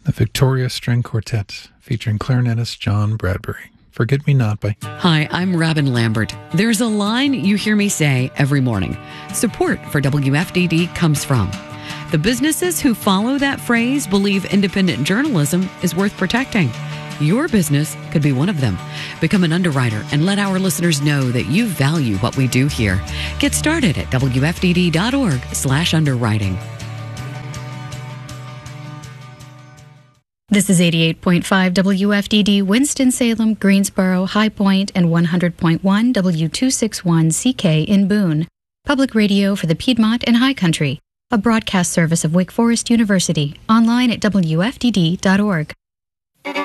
The Victoria String Quartet, featuring clarinetist John Bradbury. Forget Me Not by... Hi, I'm Robin Lambert. There's a line you hear me say every morning. Support for WFDD comes from. The businesses who follow that phrase believe independent journalism is worth protecting. Your business could be one of them. Become an underwriter and let our listeners know that you value what we do here. Get started at wfdd.org/underwriting. This is 88.5 WFDD, Winston-Salem, Greensboro, High Point, and 100.1 W261CK in Boone. Public radio for the Piedmont and High Country. A broadcast service of Wake Forest University. Online at WFDD.org.